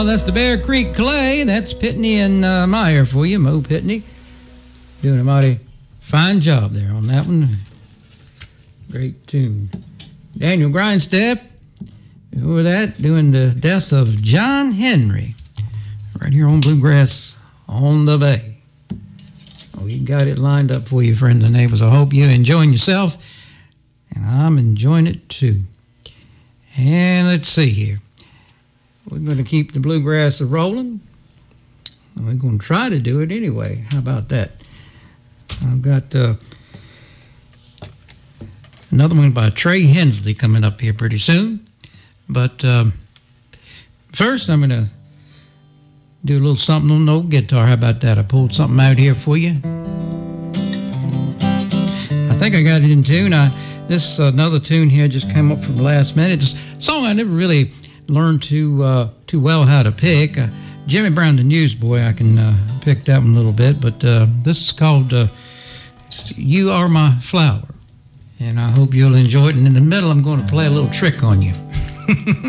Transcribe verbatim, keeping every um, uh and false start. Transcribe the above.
That's the Bear Creek Clay. That's Pitney and uh, Meyer for you. Mo Pitney doing a mighty fine job there on that one. Great tune. Daniel Grindstep before that doing the Death of John Henry right here on Bluegrass on the Bay. We got it lined up for you, friends and neighbors. I hope you're enjoying yourself, and I'm enjoying it too. And let's see here. We're going to keep the bluegrass rolling. We're going to try to do it anyway. How about that? I've got uh, another one by Trey Hensley coming up here pretty soon. But um, first, I'm going to do a little something on the old guitar. How about that? I pulled something out here for you. I think I got it in tune. I, this uh, another tune here just came up from the last minute. It's a song I never really learned too uh, too well how to pick. Uh, Jimmy Brown, the Newsboy, I can uh, pick that one a little bit. But uh, this is called uh, You Are My Flower. And I hope you'll enjoy it. And in the middle, I'm going to play a little trick on you.